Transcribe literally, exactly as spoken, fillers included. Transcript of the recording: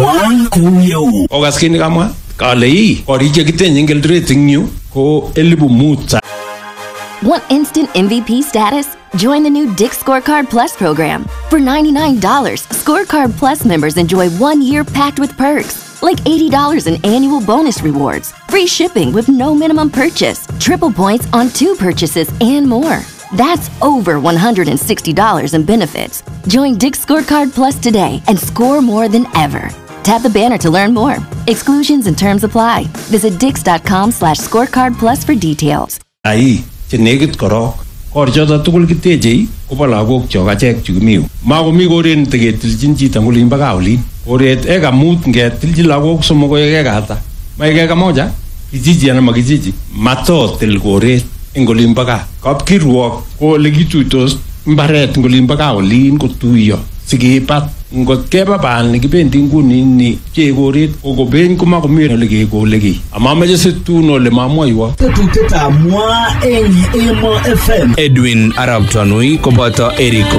Mwang Kuyo. Ogaskini kamwa kale hii orije kitenye ngel rating new ko elibu muta. Want instant M V P status? Join the new Dick's Scorecard Plus program. For ninety-nine dollars, Scorecard Plus members enjoy one year packed with perks, like eighty dollars in annual bonus rewards, free shipping with no minimum purchase, triple points on two purchases, and more. That's over one hundred sixty dollars in benefits. Join Dick's Scorecard Plus today and score more than ever. Tap the banner to learn more. Exclusions and terms apply. Visit dix.com slash scorecard plus for details. Ai, chenegit korok. Korjota tugul kitejei kobo lagok chok achek chukimiu. Makomi koren teketilchin chito ngolin baka olin. Koret eka mut ngetilchi lagok somok ko eka ata. Maikeka moja, kijiji ana makijiji. Matotil koret ngolin baka. Kapkirwok ko ole kituitos mbaret ngolin baka olin kotuiyo. Sikipat ngot keba bal nikibendi nguni ni chekoret kokobeny komakomi ole kekoleki. Amameche situn ole mamwoiwo. Tetuteta mwa eng Emo F M. Edwin Arab Tanui koboto Eric